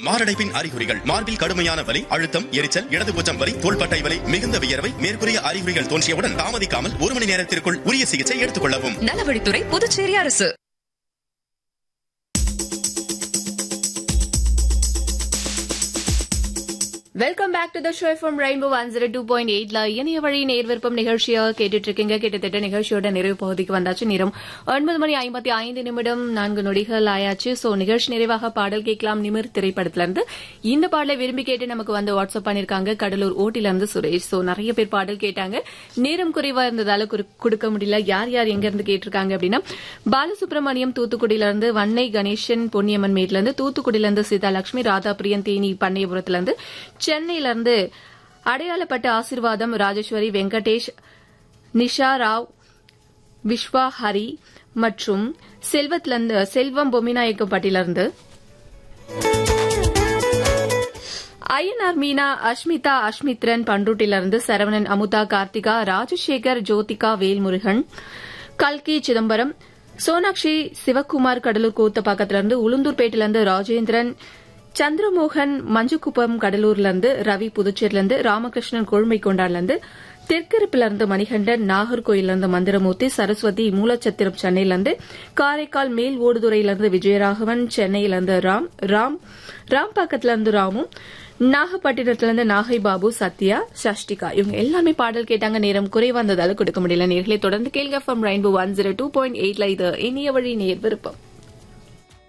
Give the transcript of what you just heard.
மாரடைப்பின் அறிகுறிகள்: மார்பில் கடுமையான வலி, அழுத்தம், எரிச்சல், இடதுபூச்சம் வலி, தோள்பட்டை வலி, மிகுந்த வியர்வை. மேற்கூறிய அறிகுறிகள் தோன்றியவுடன் தாமதிக்காமல் 1 மணி நேரத்திற்குள் உரிய சிகிச்சை எடுத்துக் கொள்ளவும். நலவழித்துறை, புதுச்சேரி அரசு. Welcome back to the show from rainbow 102.8ல இணைய வழி நேர்விருப்பம் நிகழ்ச்சியை கேட்டுட்டு இருக்கீங்க. கிட்டத்தட்ட நிகழ்ச்சியோட நிறைவு பகுதிக்கு வந்தாச்சு. நேரம் 9:55 4 ஆயாச்சு. சோ நிகழ்ச்சி நிறைவாக பாடல் கேட்கலாம். நிமிர் திரைப்படத்துல இருந்து இந்த பாடலை விரும்பி கேட்டு நமக்கு வந்து வாட்ஸ்அப் பண்ணிருக்காங்க கடலூர் ஓட்டில இருந்து சுரேஷ். சோ நிறைய பேர் பாடல் கேட்டாங்க. நேரம் குறைவா இருந்ததால கொடுக்க முடியல. யார் யார் எங்க இருந்து கேட்டிருக்காங்க அப்படின்னா, பாலசுப்ரமணியம் தூத்துக்குடியில இருந்து, வன்னை கணேசன் பொன்னியம்மன் மேட்ல இருந்து, தூத்துக்குடியில இருந்து சீதாலட்சுமி, ராதாபிரியன் தேனி பண்ணையபுரத்துல இருந்து, சென்னையிலிருந்து அடையாளப்பட்ட ஆசிர்வாதம், ராஜேஸ்வரி, வெங்கடேஷ், நிஷா ராவ், விஸ்வா ஹரி மற்றும் செல்வம் பொம்மிநாயக்கப்பட்டிலிருந்து ஐயனார் மீனா, அஷ்மிதா, அஷ்மித்ரன் பண்ருட்டிலிருந்து, சரவணன், அமுதா, கார்த்திகா, ராஜசேகர், ஜோதிகா, வேல்முருகன், கல்கி, சிதம்பரம், சோனாக்ஷி, சிவக்குமார் கடலூர் கூத்தப்பாக்கத்திலிருந்து, உளுந்தூர்பேட்டிலிருந்து ராஜேந்திரன், சந்திரமோகன், மஞ்சுக்குப்பம் கடலூர்லேருந்து, ரவி புதுச்சேரியிலிருந்து, ராமகிருஷ்ணன் கொழுமைக்கொண்டாடிலிருந்து, தெற்கிருப்பிலிருந்து மணிகண்டன், நாகர்கோயிலிருந்து மந்திரமூர்த்தி, சரஸ்வதி, மூலச்சத்திரம் சென்னையிலிருந்து, காரைக்கால் மேல் ஓடுதுறையிலிருந்து விஜயராகவன், சென்னையிலிருந்து ராம்பாக்கத்திலிருந்து ராமு, நாகப்பட்டினத்திலிருந்து நாகை பாபு, சத்யா, சஷ்டிகா இவங்க எல்லாமே பாடல் கேட்டாங்க. நேரம் குறைவாந்ததால கொடுக்க முடியல. நேர்களை தொடர்ந்து கேளுங்க. ஃப்ரம் ரெயின்போ 102.8ல இது இனிய வழி நேர் விருப்பம்.